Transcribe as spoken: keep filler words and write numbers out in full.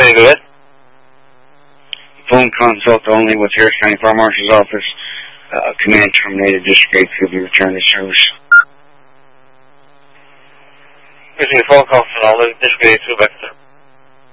Okay, go ahead. Phone consult only with Harris County Fire Marshal's Office. Uh, command terminated. District eight could be returned to service. Using a phone call from all the District eight, back to